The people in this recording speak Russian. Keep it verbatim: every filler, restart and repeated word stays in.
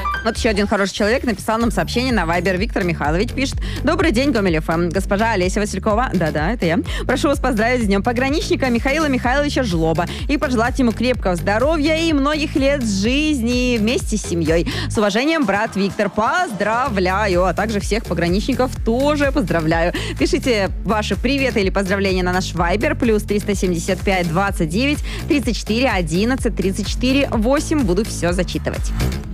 Вот еще один хороший человек написал нам сообщение на Вайбер. Виктор Михайлович пишет: Добрый день, Гомель эф эм. Госпожа Олеся Василькова, да-да, это я, прошу вас поздравить с Днем пограничника Михаила Михайловича Жлоба и пожелать ему крепкого здоровья и многих лет жизни вместе с семьей. С уважением, брат Виктор. Поздравляю. А также всех пограничников тоже поздравляю. Пишите ваши приветы или поздравления на наш Вайбер. Плюс триста семьдесят пять двадцать девять тридцать четыре одиннадцать тридцать четыре восемь. Буду все зачитывать.